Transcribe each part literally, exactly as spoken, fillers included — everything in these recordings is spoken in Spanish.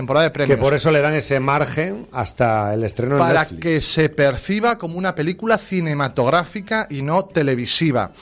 temporada de premios. Que por eso le dan ese margen hasta el estreno en para Netflix. que se perciba como una película cinematográfica y no televisiva.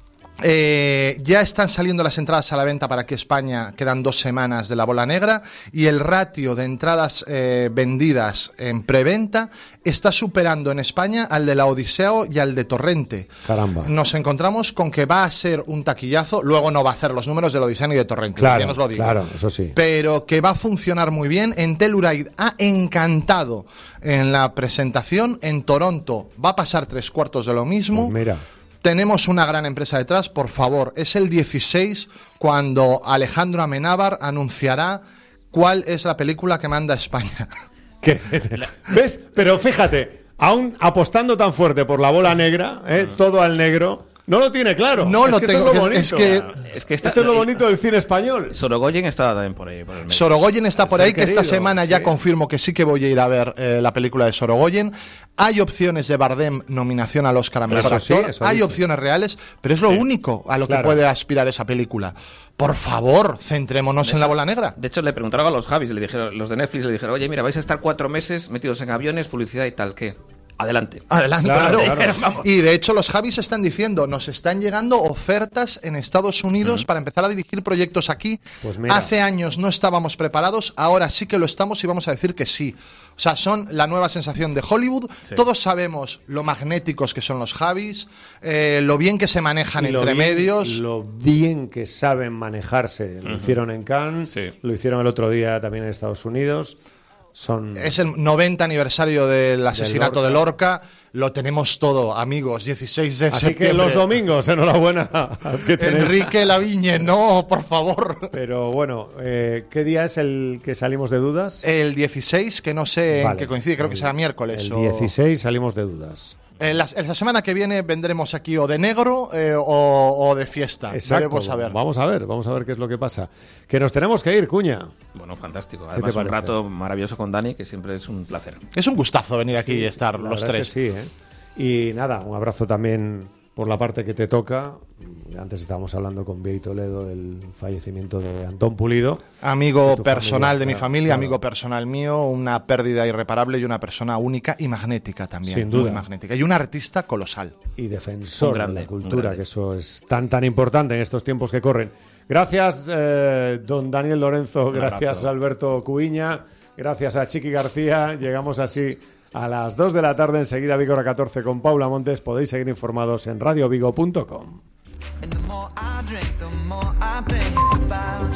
Eh, ya están saliendo las entradas a la venta para aquí España, quedan dos semanas de La Bola Negra, y el ratio de entradas eh, vendidas en preventa está superando en España al de La Odisea y al de Torrente. Caramba. Nos encontramos con que va a ser un taquillazo, luego no va a hacer los números de La Odisea ni de Torrente, Claro, ya nos lo digo. claro, eso sí. Pero que va a funcionar muy bien. En Telluride ha encantado en la presentación, en Toronto va a pasar tres cuartos de lo mismo. Pues mira. Tenemos una gran empresa detrás, por favor. Es el dieciséis cuando Alejandro Amenábar anunciará cuál es la película que manda España. ¿Qué? ¿Ves? Pero fíjate, aún apostando tan fuerte por La Bola Negra, ¿eh? Todo al negro, no lo tiene claro. No es lo que tengo. Esto es lo bonito. Es que, Es que está, esto es lo bonito del cine español. Sorogoyen estaba también por ahí. Por el medio. Sorogoyen está por Ser ahí, que querido, esta semana ya sí. confirmo que sí que voy a ir a ver eh, la película de Sorogoyen. Hay opciones de Bardem, nominación al Oscar a Mejor Eso sí, Actor. eso Hay dice. opciones reales, pero es lo Sí. único a lo Claro. que puede aspirar esa película. Por favor, centrémonos en La Bola Negra. De hecho, le preguntaron a los Javis, le dijeron, los de Netflix le dijeron, oye, mira, vais a estar cuatro meses metidos en aviones, publicidad y tal, ¿qué? Adelante. Adelante, Claro, claro. claro. Vamos. Y de hecho los Javis están diciendo, nos están llegando ofertas en Estados Unidos para empezar a dirigir proyectos aquí. Pues mira. Hace años no estábamos preparados, ahora sí que lo estamos y vamos a decir que sí. O sea, son la nueva sensación de Hollywood. Sí. Todos sabemos lo magnéticos que son los Javis, eh, lo bien que se manejan Y lo entre bien- medios. Lo bien que saben manejarse. Lo hicieron en Cannes, Sí. lo hicieron el otro día también en Estados Unidos. Son Es el noventa aniversario del asesinato Lorca. de Lorca. Lo tenemos todo, amigos. dieciséis de Así septiembre. que los domingos, enhorabuena. que tenéis. Enrique Lavigne, no, por favor. Pero bueno, eh, ¿qué día es el que salimos de dudas? El dieciséis, que no sé en Vale. qué coincide, creo que será miércoles. El o- dieciséis salimos de dudas. Eh, la, la semana que viene vendremos aquí o de negro eh, o, o de fiesta. Exacto. Veremos a ver. Vamos a ver, vamos a ver qué es lo que pasa. Que nos tenemos que ir, Cuña. Bueno, fantástico. te Además, un parece? rato maravilloso con Dani, que siempre es un placer. Es un gustazo venir aquí y estar La los verdad tres. es que sí, ¿eh? Y nada, un abrazo también por la parte que te toca. Antes estábamos hablando con Bea y Toledo del fallecimiento de Antón Pulido. Amigo De tu personal familia, de mi claro, familia, claro. amigo personal mío, una pérdida irreparable y una persona única y magnética también. Sin duda. Muy magnética. Y un artista colosal. Y defensor Un grande, de la un cultura, grande. que eso es tan tan importante en estos tiempos que corren. Gracias, eh, don Daniel Lorenzo, Un gracias abrazo. Alberto Cuiña, gracias a Chiqui García. Llegamos así a las dos de la tarde, enseguida Vigo hora catorce con Paula Montes. Podéis seguir informados en radio vigo punto com. And the more I drink, the more I think about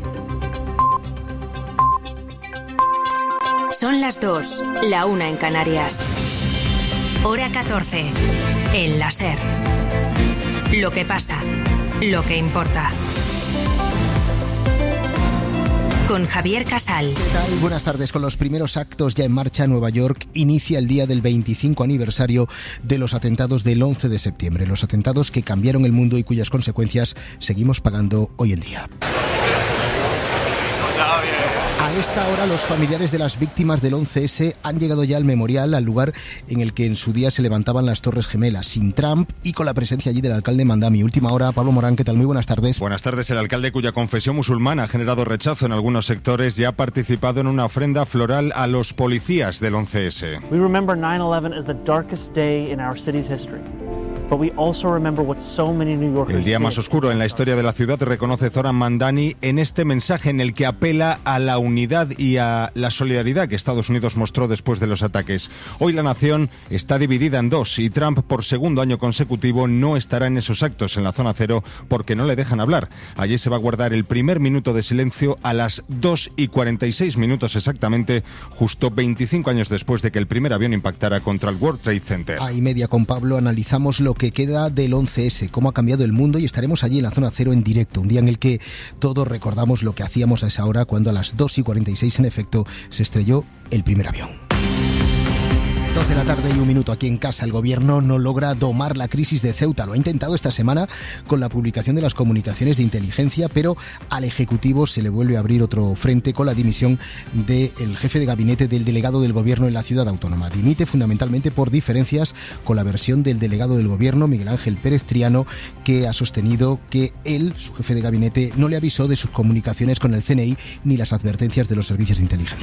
you. Son las dos, la una en Canarias. Hora catorce. El láser. Lo que pasa, lo que importa. Con Javier Casal. ¿Qué tal? Buenas tardes. Con los primeros actos ya en marcha, Nueva York inicia el día del veinticinco aniversario de los atentados del once de septiembre. Los atentados que cambiaron el mundo y cuyas consecuencias seguimos pagando hoy en día. A esta hora los familiares de las víctimas del once ese han llegado ya al memorial, al lugar en el que en su día se levantaban las Torres Gemelas, sin Trump y con la presencia allí del alcalde Mandami. Última hora, Pablo Morán, ¿qué tal? Muy buenas tardes. Buenas tardes. El alcalde, cuya confesión musulmana ha generado rechazo en algunos sectores, ya ha participado en una ofrenda floral a los policías del once ese. We remember nine eleven as the darkest day in our city's history. But we also remember what so many New Yorkers El día más did. oscuro en la historia de la ciudad, reconoce Zoran Mandani en este mensaje en el que apela a la unidad y a la solidaridad que Estados Unidos mostró después de los ataques. Hoy la nación está dividida en dos y Trump, por segundo año consecutivo, no estará en esos actos en la zona cero porque no le dejan hablar. Allí se va a guardar el primer minuto de silencio a las dos y cuarenta y seis minutos exactamente, justo veinticinco años después de que el primer avión impactara contra el World Trade Center. A y media con Pablo analizamos lo que queda del once ese, cómo ha cambiado el mundo, y estaremos allí en la zona cero en directo, un día en el que todos recordamos lo que hacíamos a esa hora cuando a las dos y cuarenta y seis en efecto se estrelló el primer avión. dos de la tarde y un minuto aquí en casa. El gobierno no logra domar la crisis de Ceuta. Lo ha intentado esta semana con la publicación de las comunicaciones de inteligencia, pero al Ejecutivo se le vuelve a abrir otro frente con la dimisión del jefe de gabinete del delegado del gobierno en la ciudad autónoma. Dimite fundamentalmente por diferencias con la versión del delegado del gobierno, Miguel Ángel Pérez Triano, que ha sostenido que él, su jefe de gabinete, no le avisó de sus comunicaciones con el C N I ni las advertencias de los servicios de inteligencia.